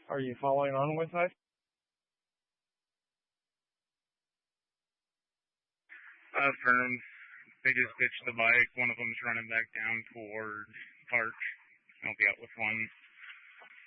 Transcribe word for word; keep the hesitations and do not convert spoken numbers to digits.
Are you following on with us? Uh, firms. They just ditched the bike. One of them's running back down towards Park. I'll be out with one.